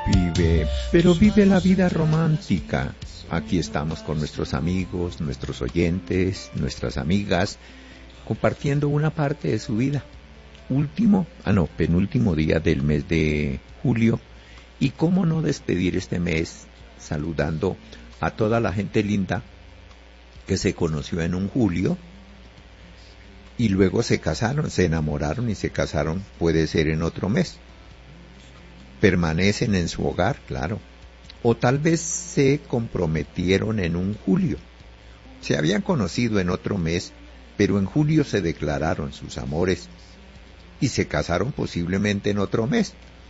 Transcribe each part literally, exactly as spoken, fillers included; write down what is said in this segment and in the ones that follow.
Vive, pero vive la vida romántica. Aquí estamos con nuestros amigos, nuestros oyentes, nuestras amigas, compartiendo una parte de su vida. Último, ah no, penúltimo día del mes de julio. Y cómo no despedir este mes saludando a toda la gente linda que se conoció en un julio y luego se casaron, se enamoraron y se casaron, puede ser en otro mes. Permanecen en su hogar, claro. O tal vez se comprometieron en un julio. Se habían conocido en otro mes, pero en julio se declararon sus amores y se casaron posiblemente en otro mes.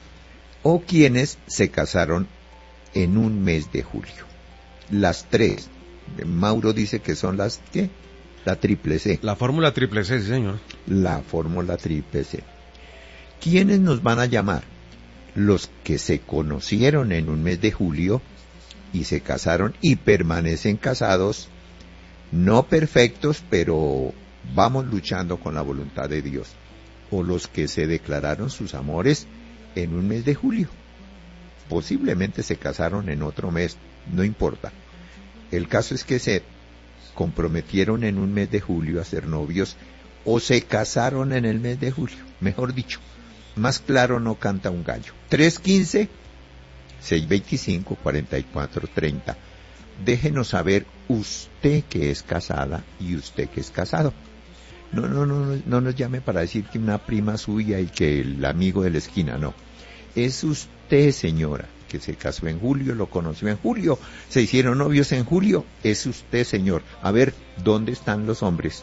O quienes se casaron en un mes de julio. Las tres. Mauro dice que son las, ¿qué? La triple C. La fórmula triple C, sí, señor. La fórmula triple C. ¿Quiénes nos van a llamar? Los que se conocieron en un mes de julio y se casaron y permanecen casados, no perfectos, pero vamos luchando con la voluntad de Dios. O los que se declararon sus amores en un mes de julio. Posiblemente se casaron en otro mes, no importa. El caso es que se comprometieron en un mes de julio a ser novios o se casaron en el mes de julio, mejor dicho. Más claro no canta un gallo. tres quince, seis veinticinco, cuarenta y cuatro treinta. Déjenos saber usted que es casada y usted que es casado. No, no, no, no, no nos llame para decir que una prima suya y que el amigo de la esquina, no. Es usted, señora, que se casó en julio, lo conoció en julio, se hicieron novios en julio, es usted, señor. A ver, ¿dónde están los hombres?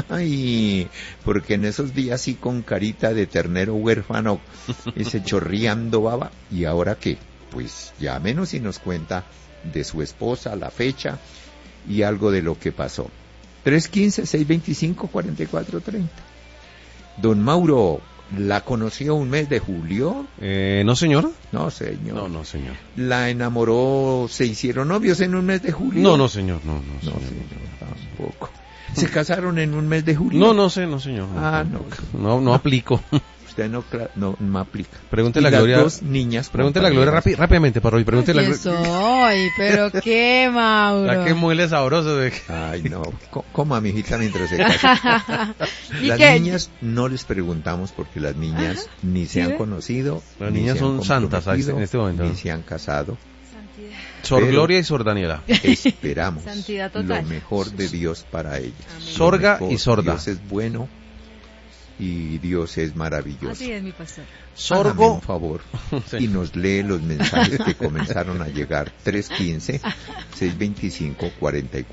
Ay, porque en esos días sí con carita de ternero huérfano, ese chorreando baba, ¿y ahora qué? Pues llámenos y nos cuenta de su esposa, la fecha y algo de lo que pasó. tres quince, seis veinticinco, cuarenta y cuatro treinta. Don Mauro, ¿la conoció un mes de julio? Eh, ¿no, señor? No, señor. No, no, señor. ¿La enamoró, se hicieron novios en un mes de julio? No, no, señor, no, no, No, señor. señor, tampoco. ¿Se casaron en un mes de julio? No, no sé, no, señor. No, Ah, no. No, no aplico. Usted no, no, no aplica. Pregúntele y a Gloria. Las dos niñas. Pregúntele a Gloria rápi, rápidamente, para hoy. Pregúntele a ¿Qué soy? ¿Pero qué, Mauro? La que muele sabroso. De... Ay, no. Co- Coma, mijita, mientras se casa. Las qué? niñas no les preguntamos porque las niñas ni se ¿Sí han ve? conocido. Las ni niñas se han son santas comprometido, en este momento. Ni se han casado. Sor Pero- Gloria y Sor Daniela. Esperamos Santidad lo total. mejor de Dios para ellas. Amén. Lo Sorga mejor. y sorda. Dios es bueno y Dios es maravilloso. Así es, mi pastor. Hágame Sorgo. un favor Sí. y nos lee los mensajes que comenzaron a llegar. tres quince, seis veinticinco, cuarenta y cuatro